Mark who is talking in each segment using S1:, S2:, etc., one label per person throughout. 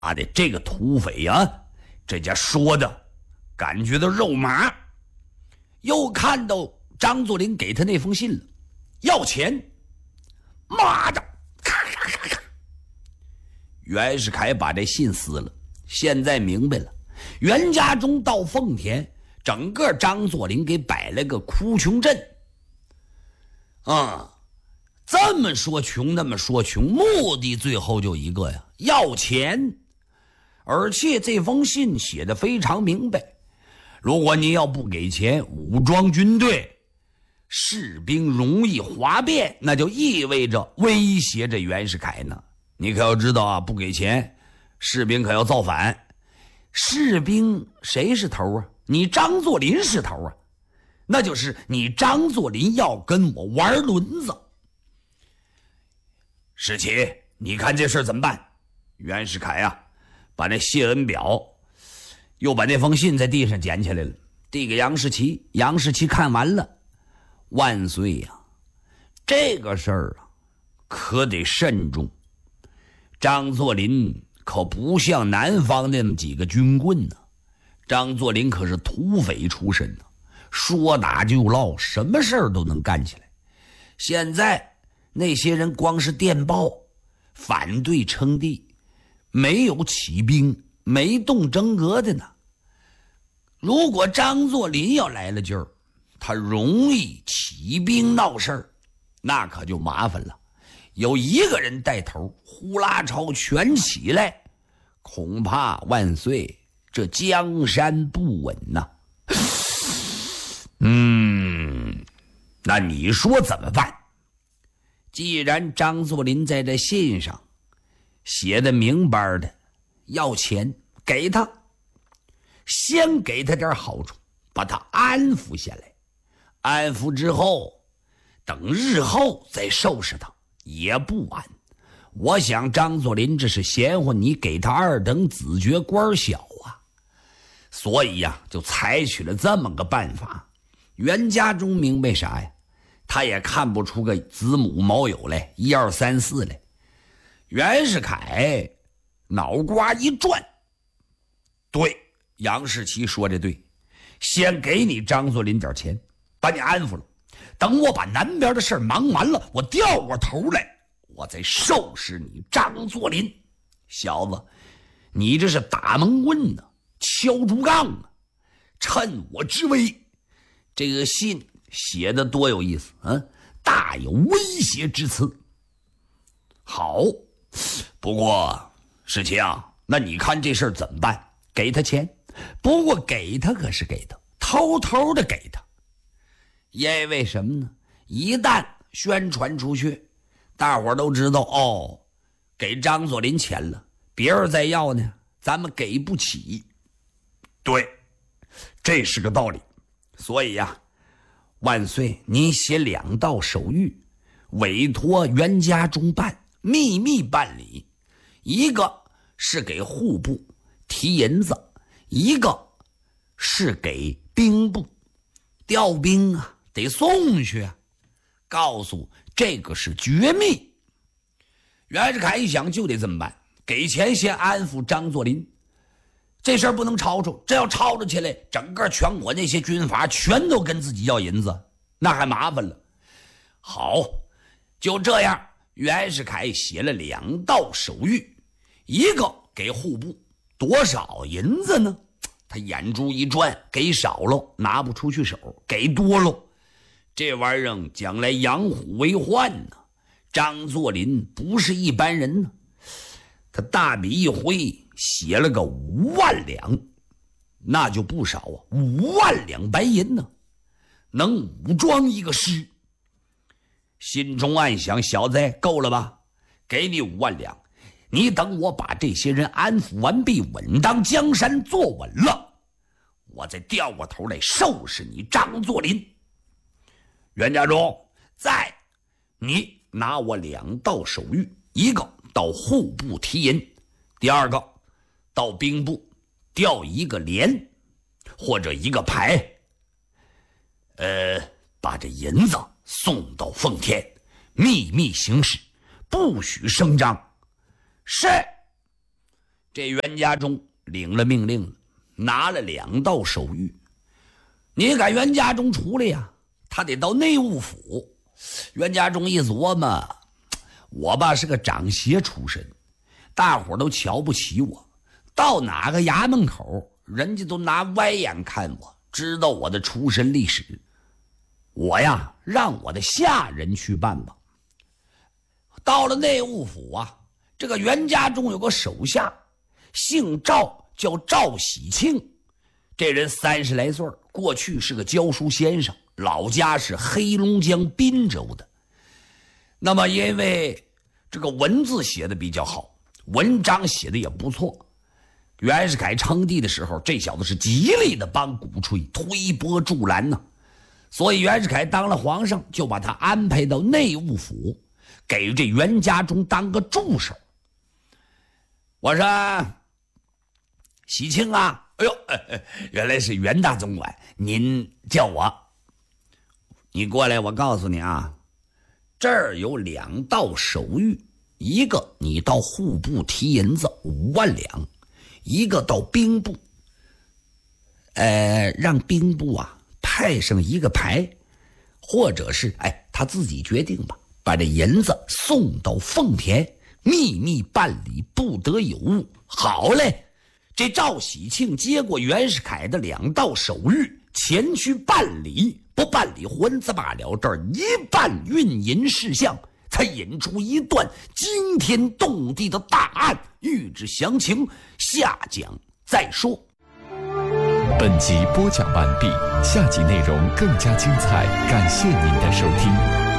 S1: 的这个土匪啊，这家说的感觉到肉麻，又看到张作霖给他那封信了，要钱。妈的，咔咔咔咔！袁世凯把这信撕了，现在明白了，袁家忠到奉天，整个张作霖给摆了个哭穷阵。这么说穷那么说穷，目的最后就一个呀，要钱。而且这封信写得非常明白，如果你要不给钱，武装军队士兵容易哗变，那就意味着威胁着袁世凯呢。你可要知道啊，不给钱士兵可要造反。士兵谁是头啊？你张作霖是头啊，那就是你张作霖要跟我玩轮子。世奇，你看这事怎么办？袁世凯啊，把那谢恩表又把那封信在地上捡起来了，递给杨士奇。杨士奇看完了，万岁呀，这个事儿啊可得慎重。张作霖可不像南方那么几个军棍呢，张作霖可是土匪出身呢，说打就唠，什么事儿都能干起来。现在那些人光是电报反对称帝，没有起兵，没动真格的呢。如果张作霖要来了劲儿，他容易起兵闹事儿，那可就麻烦了。有一个人带头，呼啦超全起来，恐怕万岁这江山不稳呐。那你说怎么办？既然张作霖在这信上写的明白的，要钱给他，先给他点好处，把他安抚下来。安抚之后，等日后再收拾他也不晚。我想张作霖这是嫌乎你给他二等子爵官小啊，所以呀，就采取了这么个办法。袁家忠明白啥呀？他也看不出个子母卯酉来，1、2、3、4来。袁世凯脑瓜一转，对，杨士奇说的对，先给你张作霖点钱，把你安抚了。等我把南边的事忙完了，我掉过头来，我再收拾你张作霖。小子，你这是打闷棍呢，敲竹杠啊，趁我之危。这个信写的多有意思啊，大有威胁之词。好，不过世奇啊，那你看这事儿怎么办？给他钱，不过给他可是给他，偷偷的给他。因为什么呢？一旦宣传出去，大伙儿都知道哦，给张作霖钱了，别人再要呢，咱们给不起。对，这是个道理。所以呀，万岁，您写2道手谕，委托袁家忠办，秘密办理。一个是给户部提银子，一个是给兵部调兵啊，得送去啊。告诉这个是绝密。袁世凯一想就得这么办，给钱先安抚张作霖。这事儿不能吵吵，这要吵吵起来，整个全国那些军阀全都跟自己要银子，那还麻烦了。好，就这样，袁世凯写了2道手谕，一个给户部，多少银子呢？他眼珠一转，给少了拿不出去手，给多了，这玩意儿将来养虎为患呢。张作霖不是一般人呢，他大笔一挥，写了个5万两，那就不少啊，5万两白银呢，能武装一个师。心中暗想，小子够了吧，给你5万两，你等我把这些人安抚完毕，稳当江山坐稳了，我再掉过头来收拾你张作霖。袁家忠，在，你拿我2道手谕，一个到户部提银，第二个到兵部调一个连或者一个排，把这银子送到奉天，秘密行事，不许声张。是。 这袁家忠领了命令了，拿了2道手谕。你赶袁家忠出来呀，他得到内务府。袁家忠一琢磨，我爸是个长协出身，大伙都瞧不起我，到哪个衙门口人家都拿歪眼看我，知道我的出身历史。我呀，让我的下人去办吧。到了内务府啊，这个袁家忠有个手下，姓赵，叫赵喜庆。这人30来岁，过去是个教书先生，老家是黑龙江滨州的。那么因为这个文字写的比较好，文章写的也不错，袁世凯称帝的时候，这小子是极力的帮鼓吹，推波助澜呢。所以袁世凯当了皇上，就把他安排到内务府，给这袁家忠当个助手。我说，喜庆啊，哎呦，原来是袁大总管，您叫我。你过来，我告诉你啊，这儿有2道手谕，一个你到户部提银子5万两，一个到兵部，让兵部啊派上一个牌，或者是他自己决定吧，把这银子送到奉田，秘密办理，不得有误。好嘞，这赵喜庆接过袁世凯的2道手谕，前去办理，不办理混子罢了。这儿一办运银事项，才引出一段惊天动地的大案。欲知详情，下讲再说。
S2: 本集播讲完毕，下集内容更加精彩，感谢您的收听。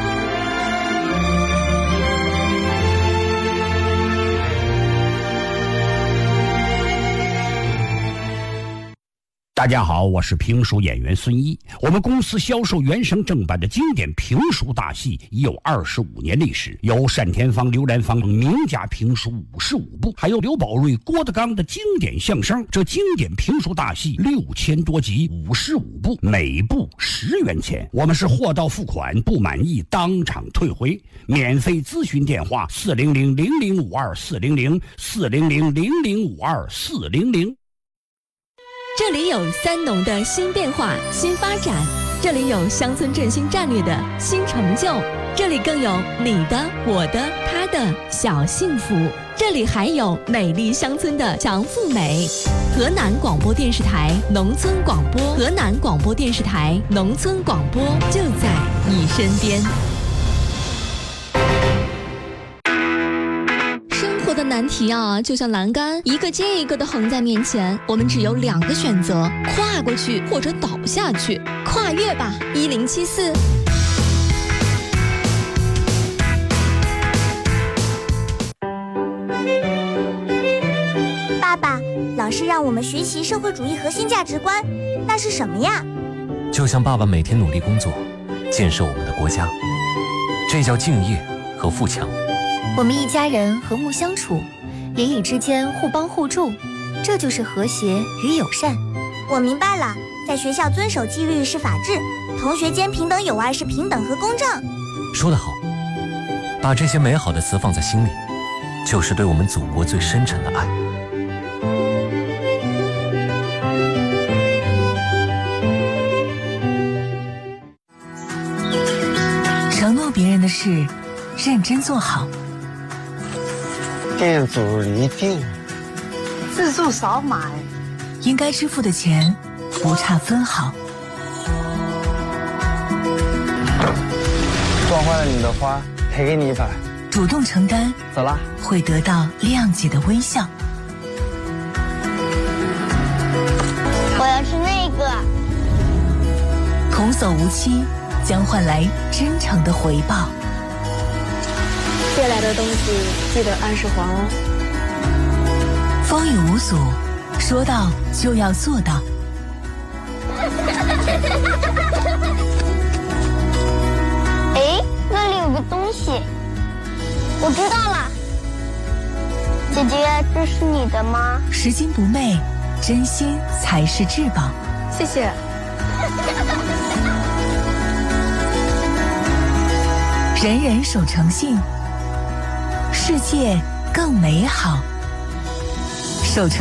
S3: 大家好，我是评书演员孙一。我们公司销售原声正版的经典评书大戏已有25年历史，有单田芳、刘兰芳名家评书55部，还有刘宝瑞、郭德纲的经典相声。这经典评书大戏6000多集，55部，每部10元钱。我们是货到付款，不满意当场退回。免费咨询电话400-0052-400-400-0052-400。
S4: 这里有三农的新变化、新发展，这里有乡村振兴战略的新成就，这里更有你的、我的、他的小幸福，这里还有美丽乡村的强富美。河南广播电视台农村广播，河南广播电视台农村广播就在你身边。的难题啊，就像栏杆一个接一个的横在面前，我们只有2个选择：跨过去或者倒下去。跨越吧，1074。
S5: 爸爸，老师让我们学习社会主义核心价值观，那是什么呀？
S6: 就像爸爸每天努力工作，建设我们的国家，这叫敬业和富强。
S7: 我们一家人和睦相处，邻里之间互帮互助，这就是和谐与友善。
S5: 我明白了，在学校遵守纪律是法治，同学间平等友爱是平等和公正。
S6: 说得好，把这些美好的词放在心里，就是对我们祖国最深沉的爱。
S8: 承诺别人的事，认真做好。
S9: 店主离定，
S10: 自助少买，
S8: 应该支付的钱不差分毫。
S9: 撞坏了你的花，赔给你100。
S8: 主动承担，
S9: 走啦，
S8: 会得到谅解的微笑。
S5: 我要吃那个。
S8: 童叟无欺，将换来真诚的回报。
S10: 借来的东西记得按时还哦。
S8: 风雨无阻，说到就要做到。
S5: 哎，那里有个东西，我知道了。姐姐，这是你的吗？
S8: 拾金不昧，真心才是至宝。
S10: 谢谢。
S8: 人人守诚信，世界更美好。 守成